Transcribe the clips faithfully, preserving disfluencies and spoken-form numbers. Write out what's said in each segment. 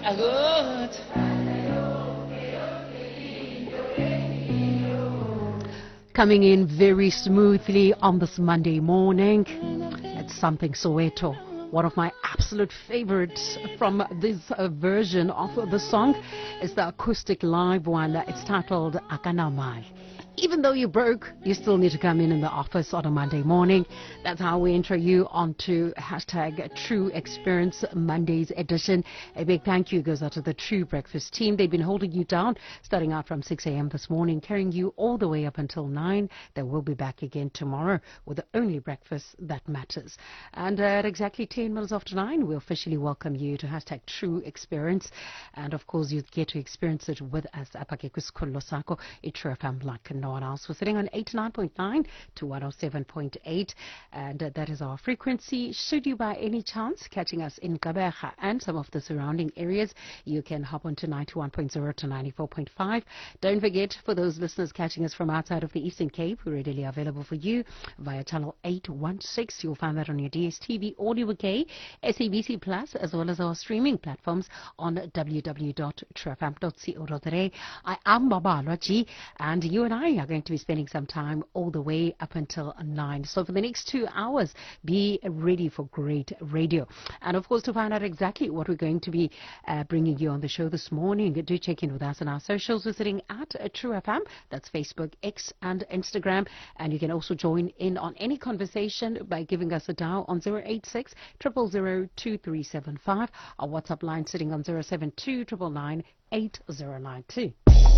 Coming in very smoothly on this Monday morning, it's Something Soweto. One of my absolute favorites from this uh, version of the song is the acoustic live one. It's titled Akanamai. Even though you're broke, you still need to come in in the office on a Monday morning. That's how we intro you onto hashtag True Experience Mondays edition. A big thank you goes out to the True Breakfast team. They've been holding you down starting out from six a.m. this morning, carrying you all the way up until nine. They will be back again tomorrow with the only breakfast that matters. And uh, at exactly ten minutes after nine, we officially welcome you to hashtag True Experience. And of course, you get to experience it with us. Apakekuskolo True F M like no one else. We're sitting on eighty-nine point nine to one oh seven point eight, and uh, that is our frequency. Should you by any chance catching us in Gqeberha and some of the surrounding areas, you can hop on to ninety-one point zero to ninety-four point five. Don't forget, for those listeners catching us from outside of the Eastern Cape, we're readily available for you via channel eight one six. You'll find that on your D S T V Audio Bouquet, S A B C Plus, as well as our streaming platforms on w w w dot true f m dot co dot za. I am Baba Alwaji, and you and I are going to be spending some time all the way up until nine. So for the next two hours, be ready for great radio. And of course, to find out exactly what we're going to be uh, bringing you on the show this morning, do check in with us on our socials. We're sitting at uh, True F M. That's Facebook, X, and Instagram. And you can also join in on any conversation by giving us a dial on zero eight six, zero zero zero, two three seven five. Our WhatsApp line sitting on zero seven two, nine nine nine, eight zero nine two.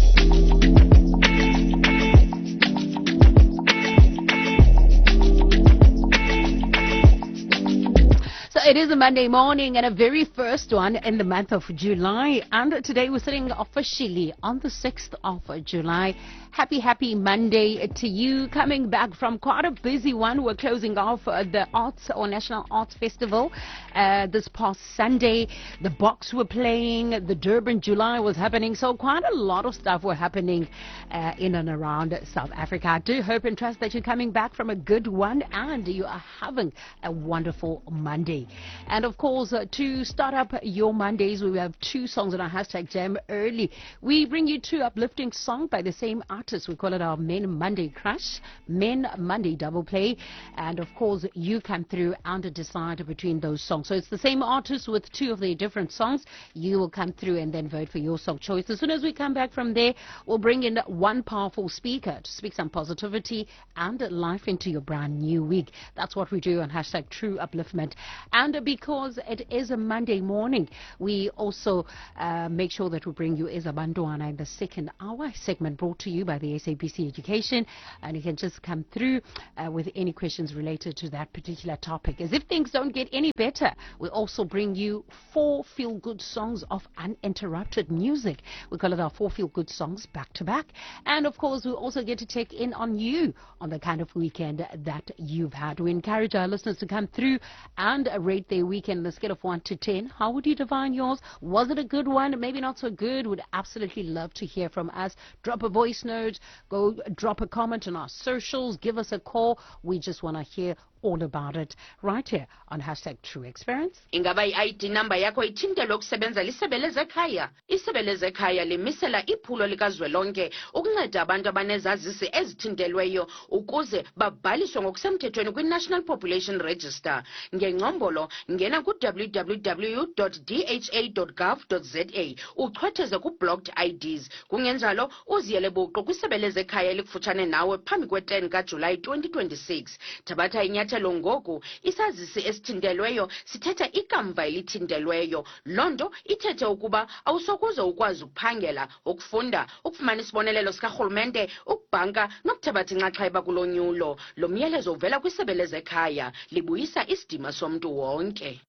So it is a Monday morning and a very first one in the month of July, and today we're sitting officially on the sixth of July. Happy, happy Monday to you. Coming back from quite a busy one. We're closing off uh, the Arts or National Arts Festival uh, this past Sunday. The Box were playing. The Durban July was happening. So quite a lot of stuff were happening uh, in and around South Africa. I do hope and trust that you're coming back from a good one and you are having a wonderful Monday. And of course, uh, to start up your Mondays, we have two songs on our hashtag Jam Early. We bring you two uplifting songs by the same artist. We call it our Men Monday Crush, Men Monday Double Play. And of course, you come through and decide between those songs. So it's the same artist with two of their different songs. You will come through and then vote for your song choice. As soon as we come back from there, we'll bring in one powerful speaker to speak some positivity and life into your brand new week. That's what we do on hashtag True Upliftment. And because it is a Monday morning, we also uh, make sure that we bring you Izabandwana in the second hour segment, brought to you by the S A B C Education, and you can just come through uh, with any questions related to that particular topic. As if things don't get any better, we also bring you four feel-good songs of uninterrupted music. We call it our four feel-good songs back to back. And of course, we also get to check in on you on the kind of weekend that you've had. We encourage our listeners to come through and rate their weekend on a scale of one to ten. How would you define yours? Was it a good one? Maybe not so good. Would absolutely love to hear from us. Drop a voice note. Go drop a comment on our socials. Give us a call. We just want to hear all about it right here on hashtag True Experience. Ingaba i-I D number yakho ithintelwe ukusebenza lisebe lezekhaya. Isebe lezekhaya limisela iphulo likazwelonke ukunceda abantu abanezazisi ezithintelweyo ukuze babhaliswe ngokusemthethweni kwi-National Population Register. Ngengcombolo, ngena ku w w w dot d h a dot gov dot za uchwetheze ku-blocked I Ds. Kungenjalo, uziyele buqu kwisebe lezekhaya elikufutshane nawe phambi kwe-ten kaJulayi twenty twenty-six. Thabatha inyathelo ngoku. Isazisi esithintelweyo sithetha ikamva elithintelweyo. Londo ithethe ukuba awusokuze ukwazi ukuphangela, ukufunda, ukufumana isibonelelo sikarhulumente, ukubhanka nokuthabatha inxaxheba kulonyulo. Lo myalezo uvela kwisebe lezekhaya, libuyisa isidima somntu wonke.